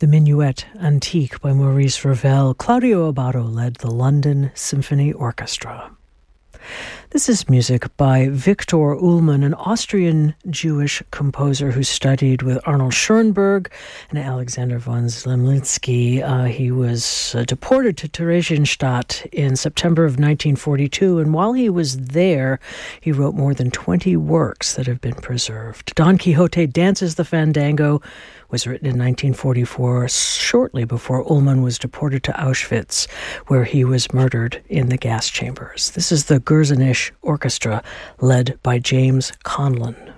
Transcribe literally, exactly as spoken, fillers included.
The Minuet Antique by Maurice Ravel. Claudio Abbado led the London Symphony Orchestra. This is music by Viktor Ullmann, an Austrian Jewish composer who studied with Arnold Schoenberg and Alexander von Zemlinsky. Uh, he was uh, deported to Theresienstadt in September of nineteen forty-two, and while he was there, he wrote more than twenty works that have been preserved. Don Quixote Dances the Fandango was written in nineteen forty-four, shortly before Ullmann was deported to Auschwitz, where he was murdered in the gas chambers. This is the Gürzenich Orchestra, led by James Conlon.